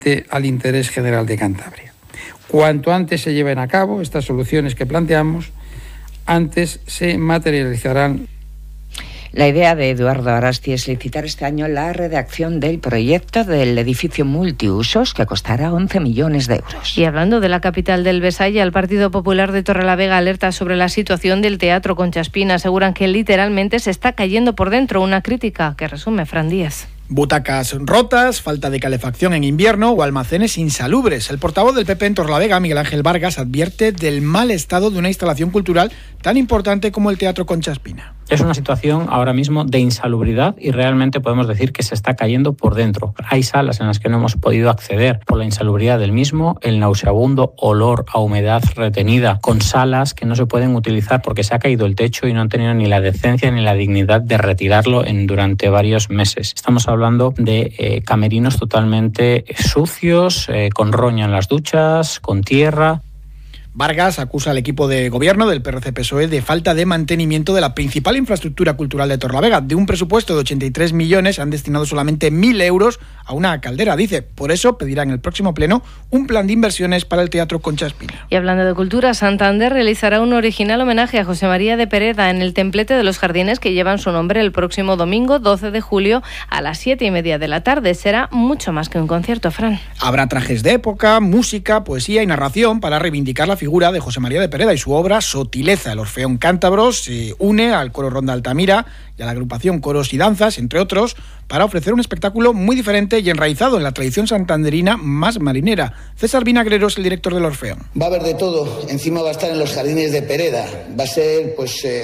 al interés general de Cantabria. Cuanto antes se lleven a cabo estas soluciones que planteamos, antes se materializarán. La idea de Eduardo Arasti es licitar este año la redacción del proyecto del edificio multiusos que costará 11 millones de euros. Y hablando de la capital del Besaya, el Partido Popular de Torrelavega alerta sobre la situación del Teatro Concha Espina. Aseguran que literalmente se está cayendo por dentro. Una crítica que resume Fran Díaz. Butacas rotas, falta de calefacción en invierno o almacenes insalubres. El portavoz del PP en Torrelavega, Miguel Ángel Vargas, advierte del mal estado de una instalación cultural tan importante como el Teatro Concha Espina. Es una situación ahora mismo de insalubridad y realmente podemos decir que se está cayendo por dentro. Hay salas en las que no hemos podido acceder por la insalubridad del mismo, el nauseabundo olor a humedad retenida, con salas que no se pueden utilizar porque se ha caído el techo y no han tenido ni la decencia ni la dignidad de retirarlo durante varios meses. Estamos hablando de camerinos totalmente sucios, con roña en las duchas, con tierra. Vargas acusa al equipo de gobierno del PRC-PSOE de falta de mantenimiento de la principal infraestructura cultural de Torrelavega. De un presupuesto de 83 millones han destinado solamente 1.000 euros a una caldera. Dice, por eso pedirá en el próximo pleno un plan de inversiones para el Teatro Concha Espina. Y hablando de cultura, Santander realizará un original homenaje a José María de Pereda en el templete de los jardines que llevan su nombre el próximo domingo 12 de julio a las 7:30 de la tarde. Será mucho más que un concierto, Fran. Habrá trajes de época, música, poesía y narración para reivindicar la figura de José María de Pereda y su obra Sotileza. El Orfeón Cántabro se une al Coro Ronda Altamira y a la agrupación Coros y Danzas, entre otros, para ofrecer un espectáculo muy diferente y enraizado en la tradición santanderina más marinera. César Vinagrero es el director del Orfeón. Va a haber de todo. Encima va a estar en los jardines de Pereda. Va a ser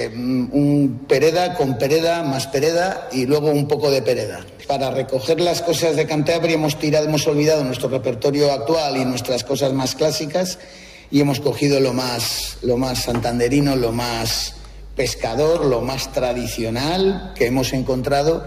un Pereda con Pereda más Pereda y luego un poco de Pereda. Para recoger las cosas de Cantabria hemos olvidado nuestro repertorio actual y nuestras cosas más clásicas y hemos cogido lo más santanderino, lo más pescador, lo más tradicional que hemos encontrado.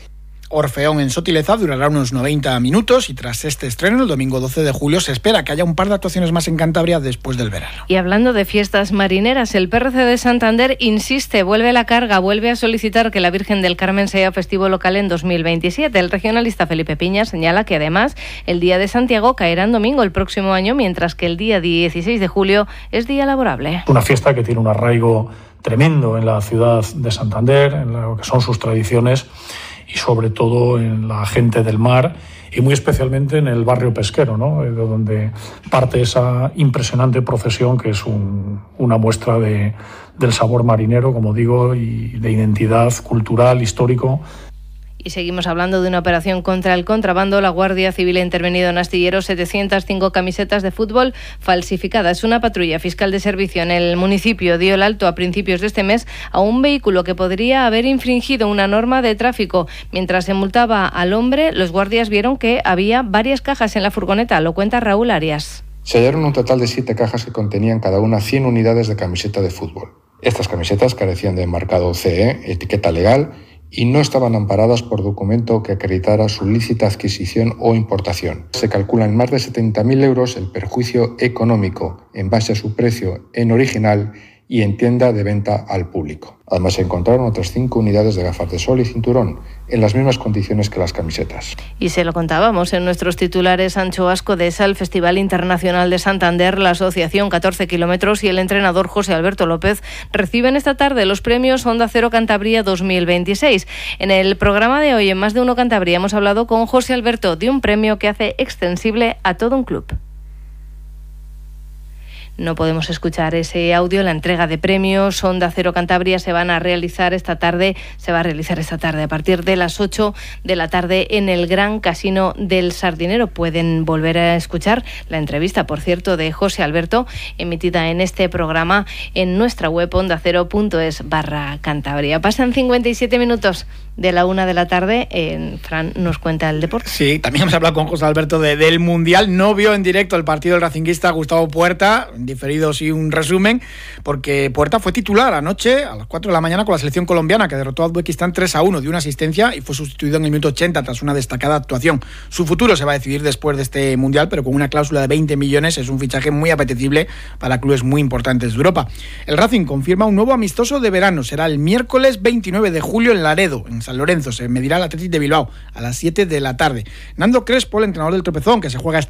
Orfeón en Sotileza durará unos 90 minutos y tras este estreno, el domingo 12 de julio, se espera que haya un par de actuaciones más en Cantabria después del verano. Y hablando de fiestas marineras, el PRC de Santander insiste, vuelve la carga, vuelve a solicitar que la Virgen del Carmen sea festivo local en 2027. El regionalista Felipe Piña señala que además el Día de Santiago caerá en domingo el próximo año, mientras que el día 16 de julio es día laborable. Una fiesta que tiene un arraigo tremendo en la ciudad de Santander, en lo que son sus tradiciones, y sobre todo en la gente del mar y muy especialmente en el barrio pesquero, ¿no? De donde parte esa impresionante procesión que es una muestra del sabor marinero, como digo, y de identidad cultural, histórico. Y seguimos hablando de una operación contra el contrabando. La Guardia Civil ha intervenido en Astillero 705 camisetas de fútbol falsificadas. Una patrulla fiscal de servicio en el municipio dio el alto a principios de este mes a un vehículo que podría haber infringido una norma de tráfico. Mientras se multaba al hombre, los guardias vieron que había varias cajas en la furgoneta. Lo cuenta Raúl Arias. Se hallaron un total de 7 cajas que contenían cada una 100 unidades de camiseta de fútbol. Estas camisetas carecían de marcado CE, etiqueta legal, y no estaban amparadas por documento que acreditara su lícita adquisición o importación. Se calcula en más de 70.000 euros el perjuicio económico en base a su precio en original y en tienda de venta al público. Además, se encontraron otras 5 unidades de gafas de sol y cinturón, en las mismas condiciones que las camisetas. Y se lo contábamos en nuestros titulares. Ancho Asco de el Festival Internacional de Santander, la Asociación 14 Kilómetros y el entrenador José Alberto López reciben esta tarde los premios Onda Cero Cantabria 2026. En el programa de hoy, en Más de Uno Cantabria, hemos hablado con José Alberto de un premio que hace extensible a todo un club. No podemos escuchar ese audio. La entrega de premios Onda Cero Cantabria se va a realizar esta tarde a partir de las 8 de la tarde en el Gran Casino del Sardinero. Pueden volver a escuchar la entrevista, por cierto, de José Alberto, emitida en este programa en nuestra web ondacero.es/Cantabria. Pasan 57 minutos de la 1 de la tarde. Fran nos cuenta el deporte. Sí, también hemos hablado con José Alberto del Mundial. No vio en directo el partido del racinguista Gustavo Puerta, diferido sí un resumen, porque Puerta fue titular anoche a las 4 de la mañana con la selección colombiana, que derrotó a Uzbekistán 3-1, dio una asistencia y fue sustituido en el minuto 80 tras una destacada actuación. Su futuro se va a decidir después de este Mundial, pero con una cláusula de 20 millones es un fichaje muy apetecible para clubes muy importantes de Europa. El Racing confirma un nuevo amistoso de verano, será el miércoles 29 de julio en Laredo, en San Lorenzo. Se medirá el Athletic de Bilbao a las 7 de la tarde. Nando Crespo, el entrenador del Tropezón, que se juega esta